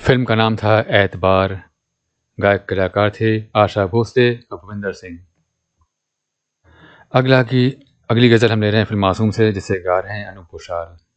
Film का नाम था एतबार। गायक कलाकार थे आशा भोसले और भूपिंदर सिंह। अगली गज़ल हम ले रहे हैं फिल्म मासूम से, जिसे गा रहे हैं अनूप कुशवाहा।